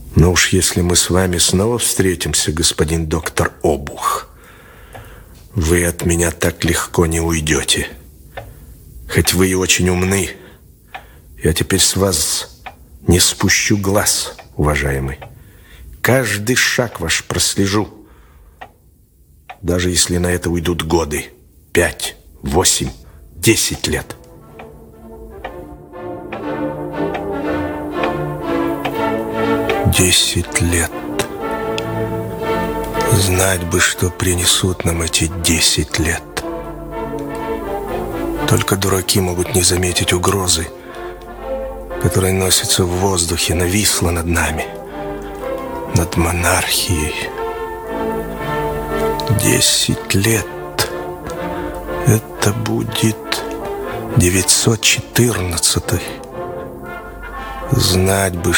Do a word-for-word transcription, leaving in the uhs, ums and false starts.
Но уж если мы с вами снова встретимся, господин доктор Обух, вы от меня так легко не уйдете. Хоть вы и очень умны, я теперь с вас не спущу глаз, уважаемый. Каждый шаг ваш прослежу. Даже если на это уйдут годы. Пять, восемь, десять лет. Десять лет. Знать бы, что принесут нам эти десять лет. Только дураки могут не заметить угрозы, которая носится в воздухе, нависла над нами, над монархией. Десять лет. Это будет девятьсот четырнадцатый. Знать бы,